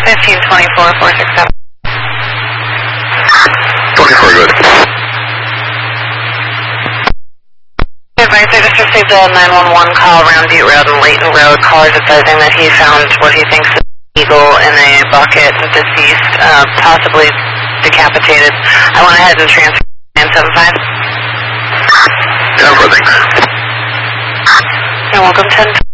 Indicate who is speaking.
Speaker 1: 1524, 467.
Speaker 2: 24, good.
Speaker 1: Advice, I just received a 911 call around Butte Road and Layton Road. Caller advising that he found what he thinks is an eagle in a bucket, deceased, possibly decapitated. I went ahead and transferred 975.
Speaker 2: 10 for thanks.
Speaker 1: You're welcome, 10.